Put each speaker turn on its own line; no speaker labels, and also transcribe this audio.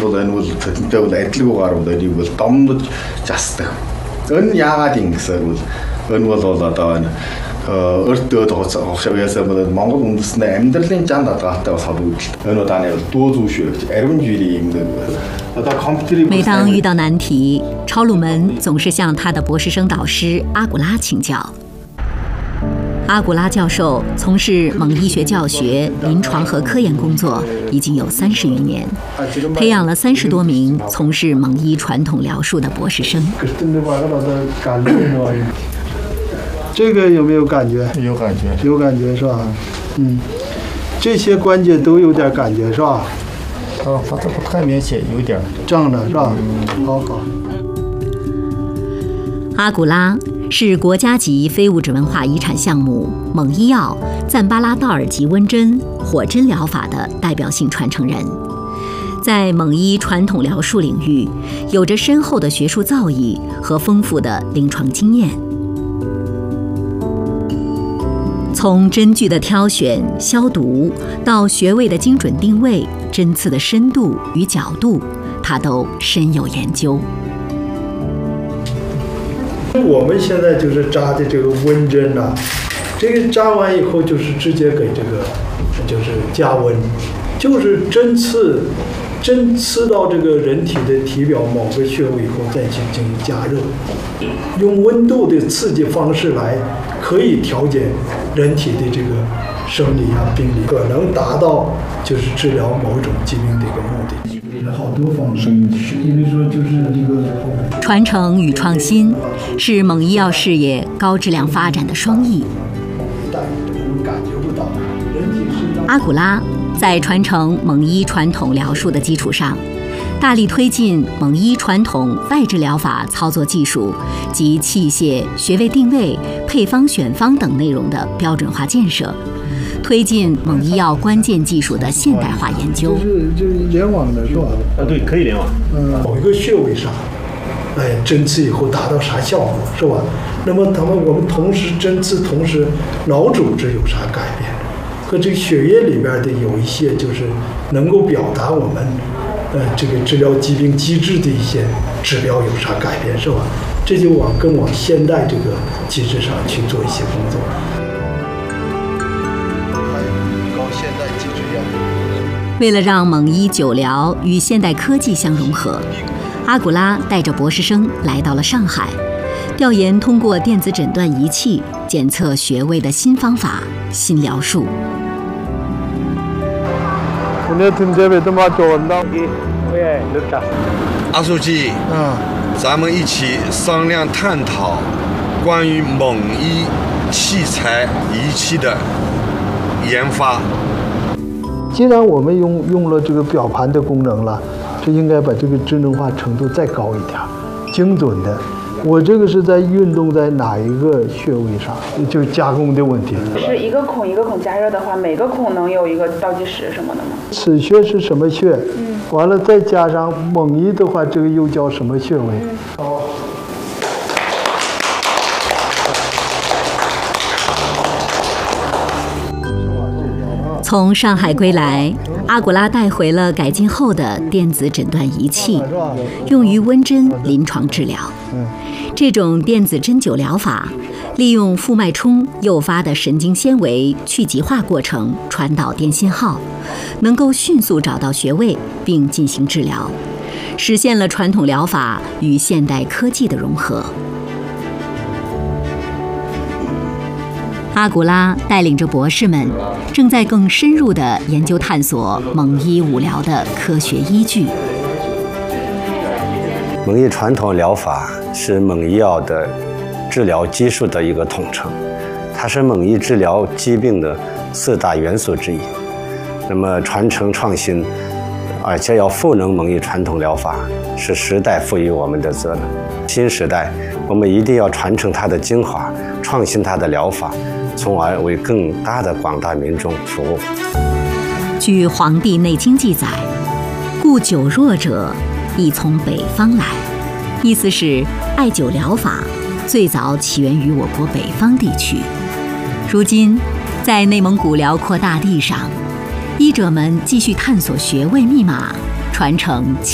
бол энэ бол тэрнтэй бол адилгүйгээр бол энийг бол домдож жасдаг. Энэ яагаад юм гэхээр бол энэ бол одоо энэ өртөө тогшоогоосаа бол Монгол үндэстний амьдралын жан хадгалтай бас холбогдолтой. Энэ удааны бол 多族学，Erwin Jüri
每当遇到难题，超鲁门总是向他的博士生导师阿古拉请教。阿古拉教授从事蒙医学教学、临床和科研工作已经有30余年，培养了30多名从事蒙医传统疗术的博士生。
这个有没有感觉？
有感觉，
有感觉是吧？这些关节都有点感觉是吧？
它这不太明显，有点
胀了是吧？好。
阿古拉是国家级非物质文化遗产项目蒙医药赞巴拉道尔吉温针火针疗法的代表性传承人，在蒙医传统疗术领域有着深厚的学术造诣和丰富的临床经验。从针具的挑选、消毒，到穴位的精准定位、针刺的深度与角度，他都深有研究。
我们现在就是扎的这个温针呐，这个扎完以后就是直接给这个就是加温，就是针刺到这个人体的体表某个穴位以后再去进行加热，用温度的刺激方式来可以调节人体的这个生理啊病理，可能达到就是治疗某种疾病的一个目的。好多方面，因为说就是这个
传承与创新是蒙医药事业高质量发展的双翼。阿古拉在传承蒙医传统疗术的基础上，大力推进蒙医传统外治疗法操作技术及器械、穴位定位、配方选方等内容的标准化建设，推进蒙医药关键技术的现代化研究。
这是联网的是吧？
对，可以联网。
某一个穴位上，针刺以后达到啥效果是吧？那么我们同时针刺，同时脑组织有啥改变？和这个血液里边的有一些就是能够表达我们这个治疗疾病机制的一些指标有啥改变是吧？这就往现代这个机制上去做一些工作。
为了让蒙医久疗与现代科技相融合，阿古拉带着博士生来到了上海，调研通过电子诊断仪器检测穴位的新方法、新疗术。
阿书记，咱们一起商量探讨关于蒙医器材仪器的研发。
既然我们用了这个表盘的功能了，就应该把这个智能化程度再高一点，精准的。我这个是在运动在哪一个穴位上，就是加工的问题。
是一个孔一个孔加热的话，每个孔能有一个倒计时什么的吗？
此穴是什么穴？完了再加上蒙医的话，这个又叫什么穴位？
从上海归来，阿古拉带回了改进后的电子诊断仪器，用于温针临床治疗。这种电子针灸疗法利用腹脉冲诱发的神经纤维去极化过程传导电信号，能够迅速找到穴位并进行治疗，实现了传统疗法与现代科技的融合。阿古拉带领着博士们，正在更深入地研究探索蒙医五疗的科学依据。
蒙医传统疗法是蒙医药的治疗技术的一个统称，它是蒙医治疗疾病的4大元素之一。那么传承创新，而且要赋能蒙医传统疗法，是时代赋予我们的责任。新时代，我们一定要传承它的精华，创新它的疗法，从而为更大的广大民众服务。
据《黄帝内经》记载，故灸弱者，亦从北方来，意思是艾灸疗法最早起源于我国北方地区。如今，在内蒙古辽阔大地上，医者们继续探索穴位密码，传承